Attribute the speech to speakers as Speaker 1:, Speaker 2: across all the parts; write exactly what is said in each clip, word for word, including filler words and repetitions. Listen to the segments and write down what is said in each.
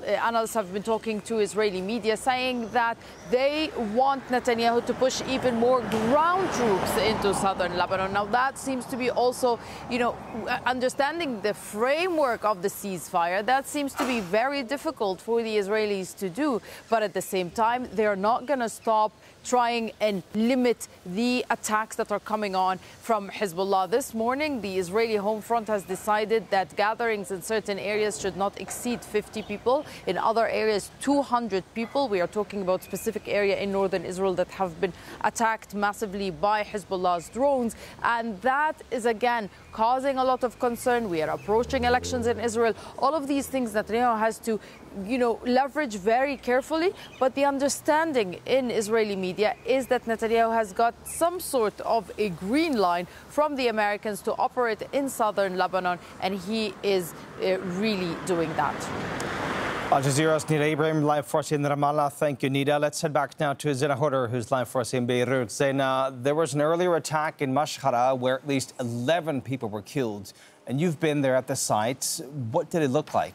Speaker 1: some analysts have been talking to Israeli media saying that they want Netanyahu to push even more ground troops into southern Lebanon. Now, that seems to be also, you know, understanding the framework of the ceasefire. That seems to be very difficult for the Israelis to do. But at the same time, they're not going to stop trying and limit the attacks that are coming on from Hezbollah. This morning, the Israeli Home Front has decided that gatherings in certain areas should not exceed fifty people. In other areas, two hundred people. We are talking about specific area in northern Israel that have been attacked massively by Hezbollah's drones. And that is, again, causing a lot of concern. We are approaching elections in Israel. All of these things that Netanyahu has to, you know, leverage very carefully. But the understanding in Israeli media is that Netanyahu has got some sort of a green line from the Americans to operate in southern Lebanon, and he is uh, really doing that.
Speaker 2: Al Jazeera's Nida Ibrahim live for us in Ramallah. Thank you, Nida. Let's head back now to Zena Hodder, who's live for us in Beirut. Zena, there was an earlier attack in Mashhara where at least eleven people were killed, and you've been there at the site. What did it look like?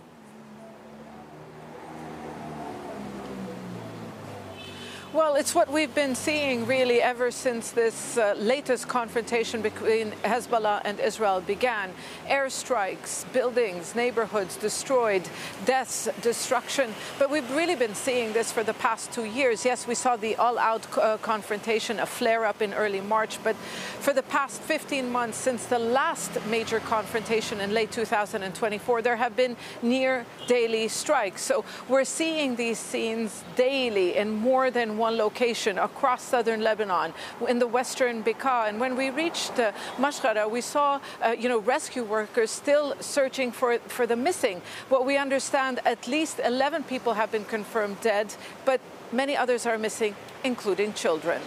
Speaker 3: Well, it's what we've been seeing really ever since this uh, latest confrontation between Hezbollah and Israel began. Airstrikes, buildings, neighborhoods destroyed, deaths, destruction. But we've really been seeing this for the past two years. Yes, we saw the all-out uh, confrontation, a flare-up in early March. But for the past fifteen months, since the last major confrontation in late two thousand twenty-four, there have been near daily strikes. So we're seeing these scenes daily in more than one location across southern Lebanon, in the western Bekaa. And when we reached uh, Mashhara, we saw, uh, you know, rescue workers still searching for, for the missing. What we understand, at least eleven people have been confirmed dead, but many others are missing, including children.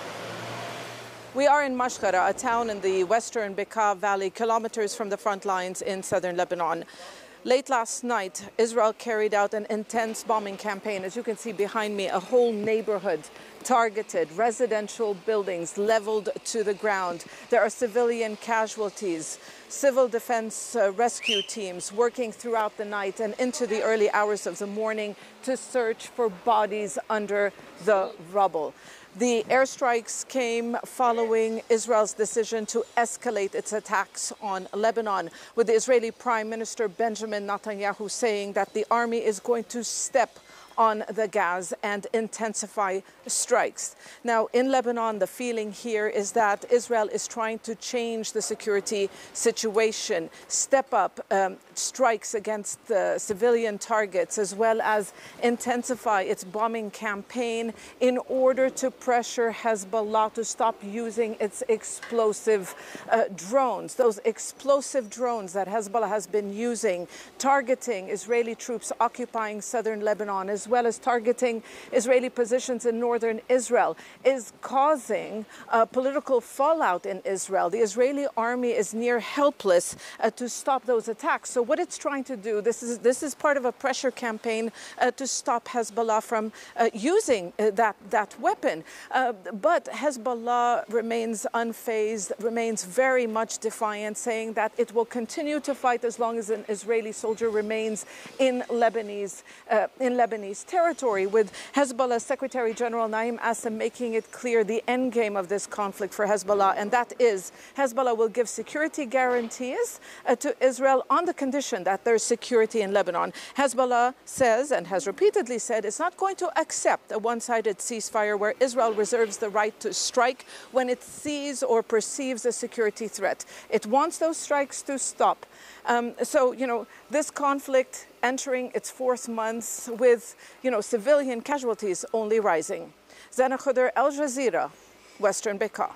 Speaker 3: We are in Mashhara, a town in the western Bekaa Valley, kilometers from the front lines in southern Lebanon. Late last night, Israel carried out an intense bombing campaign. As you can see behind me, a whole neighborhood targeted, residential buildings leveled to the ground. There are civilian casualties, civil defense uh, rescue teams working throughout the night and into the early hours of the morning to search for bodies under the rubble. The airstrikes came following Israel's decision to escalate its attacks on Lebanon, with the Israeli Prime Minister Benjamin Netanyahu saying that the army is going to step on the gas and intensify strikes. Now, in Lebanon, the feeling here is that Israel is trying to change the security situation, step up um, strikes against the civilian targets, as well as intensify its bombing campaign in order to pressure Hezbollah to stop using its explosive uh, drones. Those explosive drones that Hezbollah has been using, targeting Israeli troops occupying southern Lebanon, as well as targeting Israeli positions in northern Israel, is causing uh, political fallout in Israel. The Israeli army is near helpless uh, to stop those attacks. So what it's trying to do, this is this is part of a pressure campaign uh, to stop Hezbollah from uh, using uh, that that weapon. Uh, but Hezbollah remains unfazed, remains very much defiant, saying that it will continue to fight as long as an Israeli soldier remains in Lebanese uh, in Lebanese territory, with Hezbollah Secretary General Naim Assam making it clear the end game of this conflict for Hezbollah, and that is Hezbollah will give security guarantees uh, to Israel on the condition that there's security in Lebanon. Hezbollah says, and has repeatedly said, it's not going to accept a one-sided ceasefire where Israel reserves the right to strike when it sees or perceives a security threat. It wants those strikes to stop. Um, so, you know, this conflict entering its fourth month with, you know, civilian casualties only rising. Zena Hodder, Al Jazeera, Western Bekaa.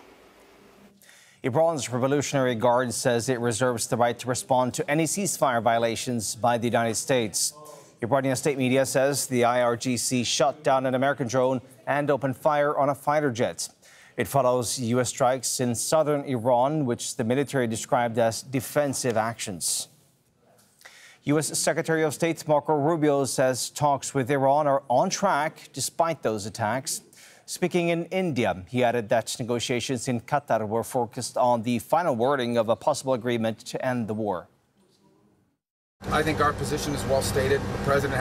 Speaker 2: Iran's Revolutionary Guard says it reserves the right to respond to any ceasefire violations by the United States. Iranian state media says the I R G C shot down an American drone and opened fire on a fighter jet. It follows U S strikes in southern Iran, which the military described as defensive actions. U S Secretary of State Marco Rubio says talks with Iran are on track despite those attacks. Speaking in India, he added that negotiations in Qatar were focused on the final wording of a possible agreement to end the war.
Speaker 4: I think our position is well stated. The president